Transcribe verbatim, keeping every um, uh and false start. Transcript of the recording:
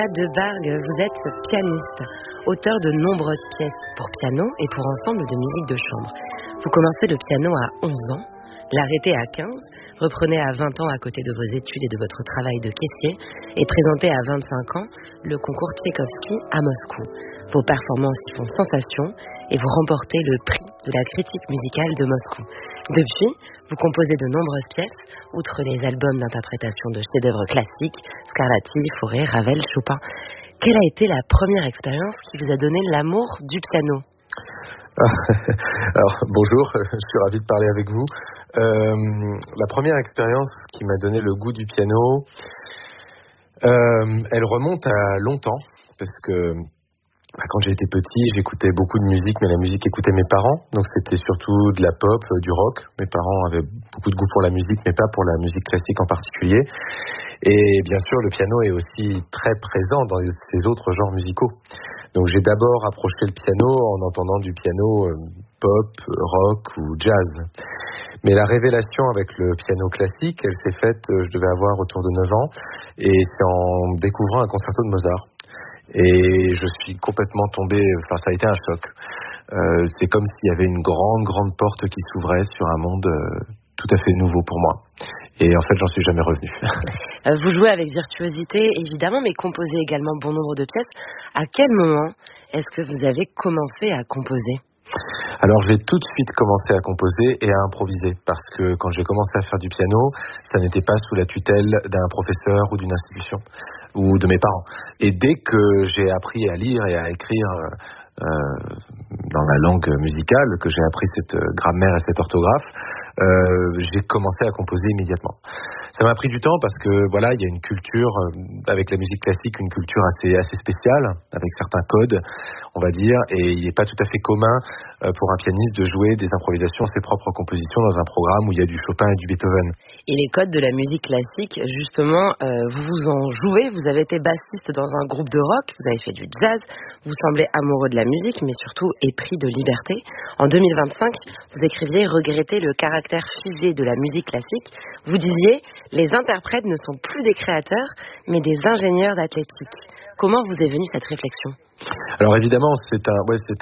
de Bargue, vous êtes pianiste, auteur de nombreuses pièces pour piano et pour ensemble de musique de chambre. Vous commencez le piano à onze ans, l'arrêtez à quinze, reprenez à vingt ans à côté de vos études et de votre travail de caissier et présentez à vingt-cinq ans le concours Tchaïkovski à Moscou. Vos performances y font sensation et vous remportez le prix de la critique musicale de Moscou. Depuis, vous composez de nombreuses pièces, outre les albums d'interprétation de chefs-d'œuvre classiques, Scarlatti, Fauré, Ravel, Chopin. Quelle a été la première expérience qui vous a donné l'amour du piano ? Alors, bonjour, je suis ravi de parler avec vous. Euh, la première expérience qui m'a donné le goût du piano, euh, elle remonte à longtemps, parce que quand j'ai été petit, j'écoutais beaucoup de musique, mais la musique écoutait mes parents, donc c'était surtout de la pop, du rock. Mes parents avaient beaucoup de goût pour la musique, mais pas pour la musique classique en particulier. Et bien sûr, le piano est aussi très présent dans ces autres genres musicaux. Donc j'ai d'abord approché le piano en entendant du piano pop, rock ou jazz. Mais la révélation avec le piano classique, elle s'est faite, je devais avoir autour de neuf ans, et c'est en découvrant un concerto de Mozart. Et je suis complètement tombé, enfin ça a été un choc. Euh, c'est comme s'il y avait une grande, grande porte qui s'ouvrait sur un monde euh, tout à fait nouveau pour moi. Et en fait, j'en suis jamais revenu. Vous jouez avec virtuosité, évidemment, mais composez également bon nombre de pièces. À quel moment est-ce que vous avez commencé à composer ? Alors j'ai tout de suite commencé à composer et à improviser, parce que quand j'ai commencé à faire du piano, ça n'était pas sous la tutelle d'un professeur ou d'une institution, ou de mes parents. Et dès que j'ai appris à lire et à écrire euh, dans la langue musicale, que j'ai appris cette grammaire et cette orthographe, euh, j'ai commencé à composer immédiatement. Ça m'a pris du temps parce que voilà, il y a une culture euh, avec la musique classique, une culture assez assez spéciale avec certains codes, on va dire, et il n'est pas tout à fait commun euh, pour un pianiste de jouer des improvisations, ses propres compositions dans un programme où il y a du Chopin et du Beethoven. Et les codes de la musique classique, justement, euh, vous vous en jouez. Vous avez été bassiste dans un groupe de rock, vous avez fait du jazz, vous semblez amoureux de la musique, mais surtout épris de liberté. En deux mille vingt-cinq, vous écriviez regretter le caractère figé de la musique classique. Vous disiez les interprètes ne sont plus des créateurs, mais des ingénieurs d'athlétique. Comment vous est venue cette réflexion ? Alors évidemment, c'est un, ouais, c'est